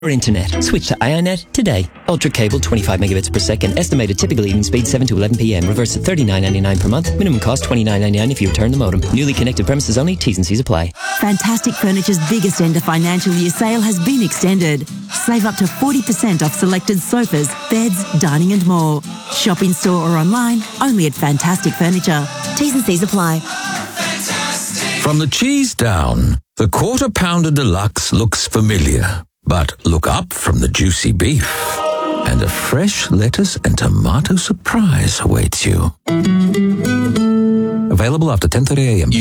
Or internet. Switch to IONET today. Ultra cable, 25 megabits per second. Estimated typical evening speed 7 to 11 p.m. Reverse at $39.99 per month. Minimum cost $29.99 if you return the modem. Newly connected premises only. T's and C's apply. Fantastic Furniture's biggest end of financial year sale has been extended. Save up to 40% off selected sofas, beds, dining and more. Shop in store or online, only at Fantastic Furniture. T's and C's apply. From the cheese down, the Quarter Pounder Deluxe looks familiar. But look up from the juicy beef, and a fresh lettuce and tomato surprise awaits you. Available after 10:30 a.m.